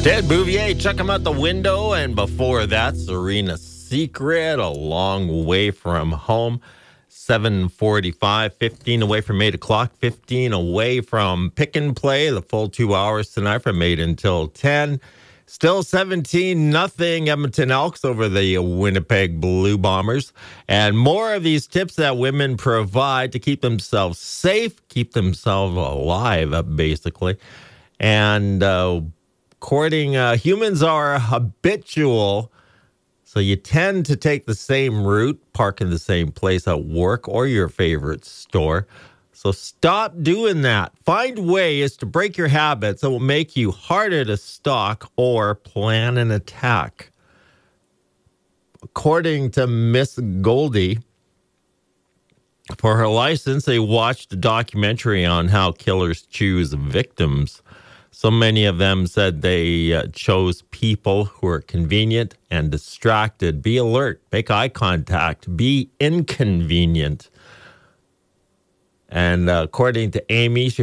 Ted Bouvier, check him out the window. And before that, Serena Secret, A Long Way From Home. 7:45, 15 away from 8 o'clock, 15 away from Pick and Play, the full 2 hours tonight from 8 until 10. Still 17-0 Edmonton Elks over the Winnipeg Blue Bombers. And more of these tips that women provide to keep themselves safe, keep themselves alive, basically. And humans are habitual, so you tend to take the same route, park in the same place at work or your favorite store. So stop doing that. Find ways to break your habits that will make you harder to stalk or plan an attack. According to Miss Goldie, for her license, they watched a documentary on how killers choose victims. So many of them said they chose people who are convenient and distracted. Be alert, make eye contact, be inconvenient. And according to Amy, she